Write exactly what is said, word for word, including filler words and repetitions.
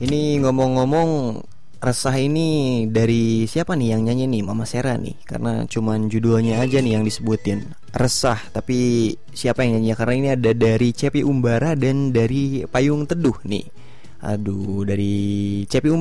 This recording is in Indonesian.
Ini ngomong-ngomong, Resah ini dari siapa nih yang nyanyi nih? Mama Sera nih. Karena cuman judulnya aja nih yang disebutin Resah, tapi siapa yang nyanyi? Karena ini ada dari Cepi Umbara dan dari Payung Teduh nih. Aduh, dari Cepi Umbara